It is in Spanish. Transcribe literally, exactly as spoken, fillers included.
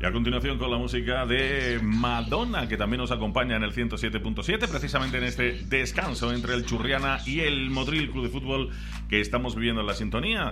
Y a continuación con la música de Madonna, que también nos acompaña en el ciento siete punto siete, precisamente en este descanso entre el Churriana y el Motril Club de Fútbol que estamos viviendo en la sintonía.